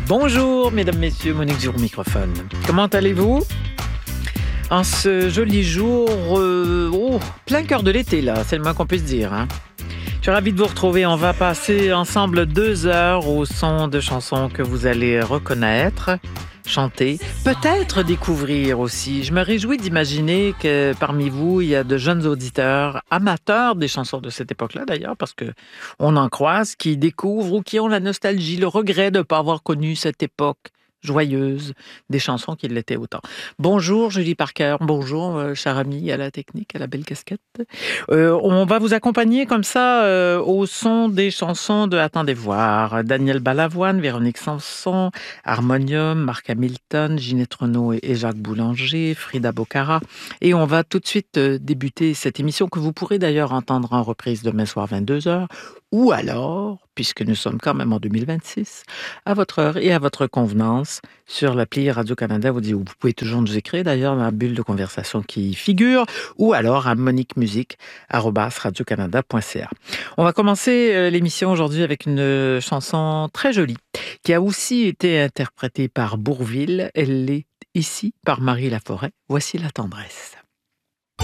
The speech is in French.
Bonjour, mesdames, messieurs, Monique Duro au microphone. Comment allez-vous? En ce joli jour, plein cœur de l'été, là, c'est le moins qu'on puisse dire. Hein? Je suis ravie de vous retrouver. On va passer ensemble 2 heures au son de chansons que vous allez reconnaître, chanter, peut-être découvrir aussi. Je me réjouis d'imaginer que parmi vous, il y a de jeunes auditeurs, amateurs des chansons de cette époque-là d'ailleurs, parce que on en croise, qui découvrent ou qui ont la nostalgie, le regret de ne pas avoir connu cette époque joyeuse des chansons qui l'étaient autant. Bonjour Julie Parker, bonjour cher ami à la technique, à la belle casquette. On va vous accompagner comme ça au son des chansons de Attendez voir. Daniel Balavoine, Véronique Sanson, Harmonium, Marc Hamilton, Ginette Renaud et Jacques Boulanger, Frida Bocara. Et on va tout de suite débuter cette émission que vous pourrez d'ailleurs entendre en reprise demain soir 22h. Ou alors, puisque nous sommes quand même en 2026, à votre heure et à votre convenance, sur l'appli Radio-Canada, vous pouvez toujours nous écrire d'ailleurs dans la bulle de conversation qui figure, ou alors à moniquemusique@radiocanada.ca. On va commencer l'émission aujourd'hui avec une chanson très jolie, qui a aussi été interprétée par Bourvil. Elle l'est ici par Marie Laforêt. Voici La tendresse.